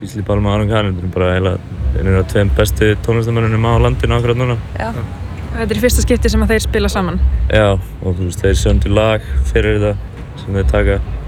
Gísli Pálmi og Aron Kahn bara einir af tveim bestu tónlistarmönnunum á landinu akkurat núna. Já. Þetta í fyrsta skipti sem að þeir spila saman. Já, og þú veist, þeir söndu lag fyrir þetta sem þeir taka